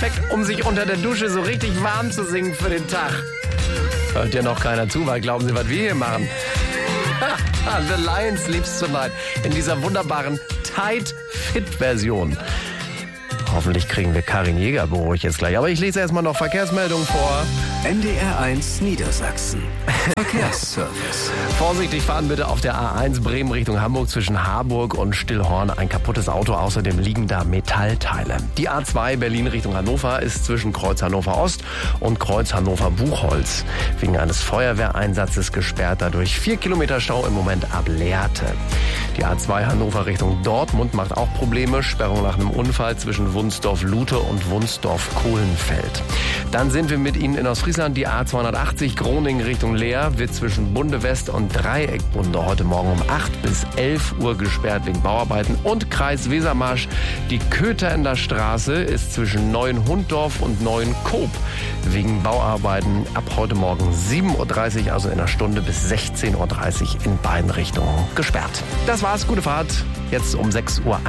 perfekt, um sich unter der Dusche so richtig warm zu singen für den Tag. Hört ja noch keiner zu, weil glauben Sie, was wir hier machen? The Lion Sleeps Tonight in dieser wunderbaren Tight Fit Version. Hoffentlich kriegen wir Karin Jäger beruhigt jetzt gleich. Aber ich lese erstmal noch Verkehrsmeldungen vor. NDR 1 Niedersachsen. Verkehrsservice. Vorsichtig fahren bitte auf der A1 Bremen Richtung Hamburg zwischen Harburg und Stillhorn. Ein kaputtes Auto, außerdem liegen da Metallteile. Die A2 Berlin Richtung Hannover ist zwischen Kreuz Hannover Ost und Kreuz Hannover Buchholz wegen eines Feuerwehreinsatzes gesperrt. Dadurch 4 Kilometer Stau im Moment ab Lehrte. Die A2 Hannover Richtung Dortmund macht auch Probleme. Sperrung nach einem Unfall zwischen Wunsdorf-Lute und Wunsdorf-Kohlenfeld. Dann sind wir mit Ihnen in Ostfriesland. Die A280 Groningen Richtung Leer wird zwischen Bunde West und Dreieckbunde heute Morgen um 8 bis 11 Uhr gesperrt wegen Bauarbeiten. Und Kreis Wesermarsch, die Kötherender Straße ist zwischen Neuenhunddorf und Neuenkoop wegen Bauarbeiten ab heute Morgen 7.30 Uhr, also in einer Stunde bis 16.30 Uhr in beiden Richtungen gesperrt. Das war's, gute Fahrt, jetzt um 6.31 Uhr.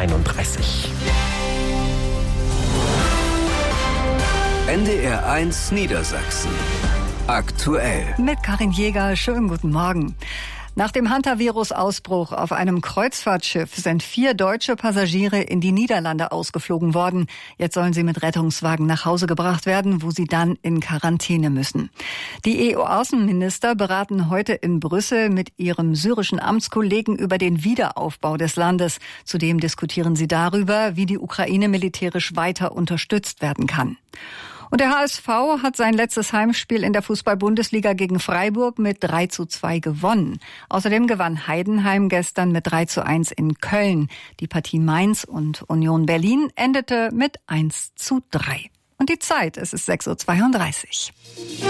NDR 1 Niedersachsen. Aktuell. Mit Karin Jäger, schönen guten Morgen. Nach dem Hantavirus-Ausbruch auf einem Kreuzfahrtschiff sind 4 deutsche Passagiere in die Niederlande ausgeflogen worden. Jetzt sollen sie mit Rettungswagen nach Hause gebracht werden, wo sie dann in Quarantäne müssen. Die EU-Außenminister beraten heute in Brüssel mit ihrem syrischen Amtskollegen über den Wiederaufbau des Landes. Zudem diskutieren sie darüber, wie die Ukraine militärisch weiter unterstützt werden kann. Und der HSV hat sein letztes Heimspiel in der Fußball-Bundesliga gegen Freiburg mit 3:2 gewonnen. Außerdem gewann Heidenheim gestern mit 3:1 in Köln. Die Partie Mainz und Union Berlin endete mit 1:3. Und die Zeit, es ist 6:32 Uhr.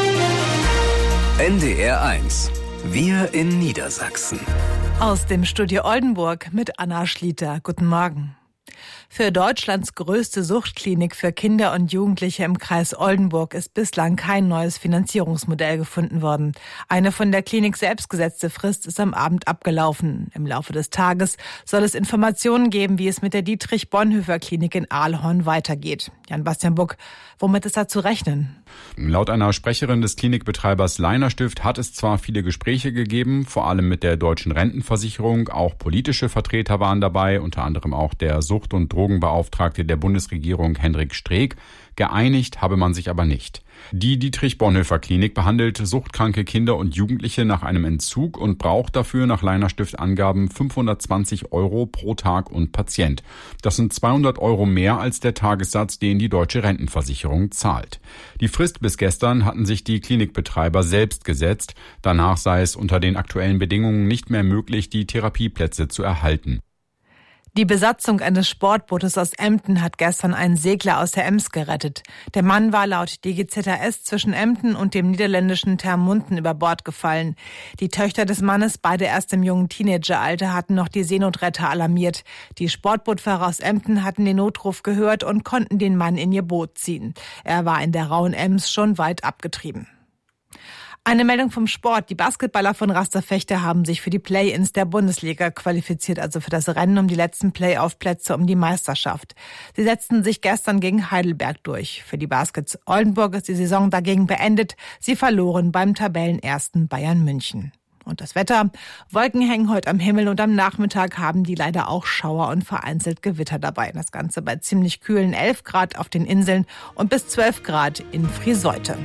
NDR 1. Wir in Niedersachsen. Aus dem Studio Oldenburg mit Anna Schlieter. Guten Morgen. Für Deutschlands größte Suchtklinik für Kinder und Jugendliche im Kreis Oldenburg ist bislang kein neues Finanzierungsmodell gefunden worden. Eine von der Klinik selbst gesetzte Frist ist am Abend abgelaufen. Im Laufe des Tages soll es Informationen geben, wie es mit der Dietrich-Bonhoeffer-Klinik in Ahlhorn weitergeht. Jan-Bastian Buck, womit ist da zu rechnen? Laut einer Sprecherin des Klinikbetreibers Leiner Stift hat es zwar viele Gespräche gegeben, vor allem mit der Deutschen Rentenversicherung. Auch politische Vertreter waren dabei, unter anderem auch der Sucht- und Drogenbeauftragte der Bundesregierung Hendrik Streeck. Geeinigt habe man sich aber nicht. Die Dietrich-Bonhoeffer-Klinik behandelt suchtkranke Kinder und Jugendliche nach einem Entzug und braucht dafür nach Leiner Stift Angaben 520 € pro Tag und Patient. Das sind 200 € mehr als der Tagessatz, den die Deutsche Rentenversicherung zahlt. Die Frist bis gestern hatten sich die Klinikbetreiber selbst gesetzt. Danach sei es unter den aktuellen Bedingungen nicht mehr möglich, die Therapieplätze zu erhalten. Die Besatzung eines Sportbootes aus Emden hat gestern einen Segler aus der Ems gerettet. Der Mann war laut DGZRS zwischen Emden und dem niederländischen Termunden über Bord gefallen. Die Töchter des Mannes, beide erst im jungen Teenageralter, hatten noch die Seenotretter alarmiert. Die Sportbootfahrer aus Emden hatten den Notruf gehört und konnten den Mann in ihr Boot ziehen. Er war in der rauen Ems schon weit abgetrieben. Eine Meldung vom Sport. Die Basketballer von Rasterfechter haben sich für die Play-ins der Bundesliga qualifiziert, also für das Rennen um die letzten Play-off-Plätze um die Meisterschaft. Sie setzten sich gestern gegen Heidelberg durch. Für die Baskets Oldenburg ist die Saison dagegen beendet. Sie verloren beim Tabellenersten Bayern München. Und das Wetter. Wolken hängen heute am Himmel und am Nachmittag haben die leider auch Schauer und vereinzelt Gewitter dabei. Das Ganze bei ziemlich kühlen 11 Grad auf den Inseln und bis 12 Grad in Friseute.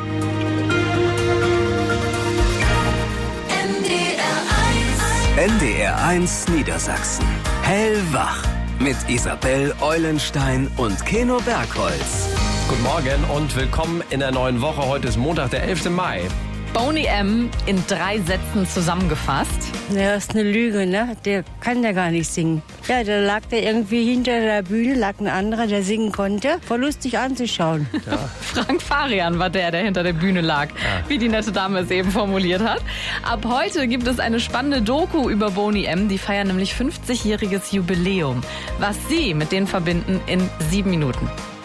NDR 1 Niedersachsen. Hellwach. Mit Isabel Eulenstein und Keno Bergholz. Guten Morgen und willkommen in der neuen Woche. Heute ist Montag, der 11. Mai. Boney M. in 3 Sätzen zusammengefasst. Ja, das ist eine Lüge, ne? Der kann ja gar nicht singen. Ja, da lag der irgendwie hinter der Bühne, lag ein anderer, der singen konnte. Voll lustig anzuschauen. Ja. Frank Farian war der hinter der Bühne lag, wie die nette Dame es eben formuliert hat. Ab heute gibt es eine spannende Doku über Boney M. Die feiern nämlich 50-jähriges Jubiläum. Was Sie mit denen verbinden in 7 Minuten.